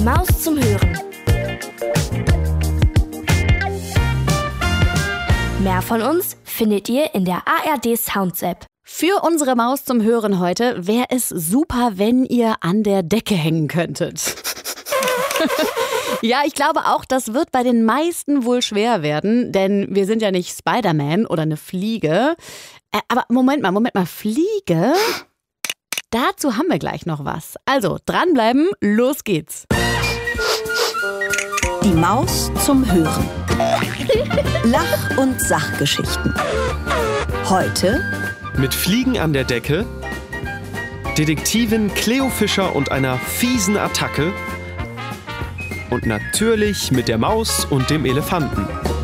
Maus zum Hören. Mehr von uns findet ihr in der ARD Sounds App. Für unsere Maus zum Hören heute wäre es super, wenn ihr an der Decke hängen könntet. Ja, ich glaube auch, das wird bei den meisten wohl schwer werden, denn wir sind ja nicht Spider-Man oder eine Fliege. Aber Moment mal, Fliege? Dazu haben wir gleich noch was. Also, dranbleiben, los geht's. Die Maus zum Hören. Lach- und Sachgeschichten. Heute mit Fliegen an der Decke, Detektivin Cleo Fischer und einer fiesen Attacke und natürlich mit der Maus und dem Elefanten.